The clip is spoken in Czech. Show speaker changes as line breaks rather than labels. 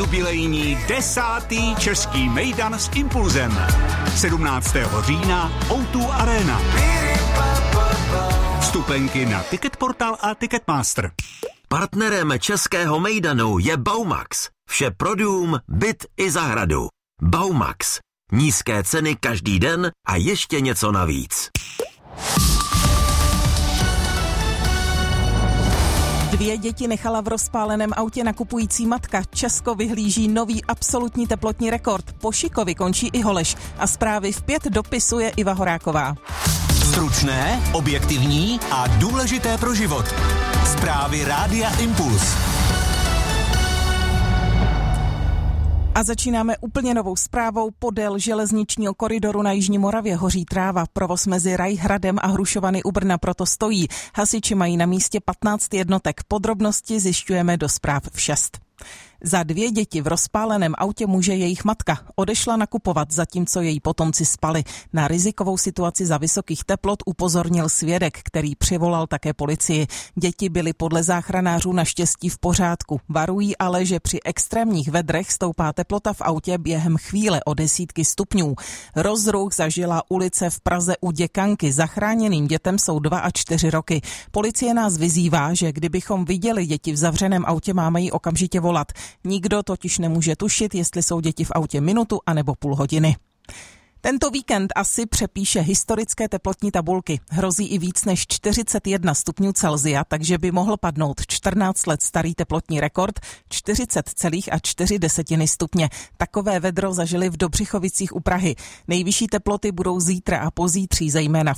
Jubilejní 10. český mejdan s Impulzem. 17. října O2 Arena. Vstupenky na Ticketportal a Ticketmaster.
Partnerem českého mejdanu je Baumax. Vše pro dům, byt i zahradu. Baumax. Nízké ceny každý den a ještě něco navíc.
2 děti nechala v rozpáleném autě nakupující matka. Česko vyhlíží nový absolutní teplotní rekord. Po Šikovi končí i Holeš. A zprávy v 5 dopisuje Iva Horáková.
Stručné, objektivní a důležité pro život. Zprávy Rádia Impuls.
A začínáme úplně novou zprávou. Podél železničního koridoru na Jižní Moravě hoří tráva. Provoz mezi Rajhradem a Hrušovany u Brna proto stojí. Hasiči mají na místě 15 jednotek. Podrobnosti zjišťujeme do zpráv v 6. Za 2 děti v rozpáleném autě může jejich matka. Odešla nakupovat, zatímco její potomci spali. Na rizikovou situaci za vysokých teplot upozornil svědek, který přivolal také policii. Děti byly podle záchranářů naštěstí v pořádku. Varují ale, že při extrémních vedrech stoupá teplota v autě během chvíle o desítky stupňů. Rozruch zažila ulice v Praze u Děkanky. Zachráněným dětem jsou 2 a 4 roky. Policie nás vyzývá, že kdybychom viděli děti v zavřeném autě, máme ji okamžitě volat. Nikdo totiž nemůže tušit, jestli jsou děti v autě minutu anebo půl hodiny. Tento víkend asi přepíše historické teplotní tabulky. Hrozí i víc než 41 stupňů Celsia, takže by mohl padnout 14 let starý teplotní rekord 40,4 stupně. Takové vedro zažili v Dobřichovicích u Prahy. Nejvyšší teploty budou zítra a pozítří, zejména v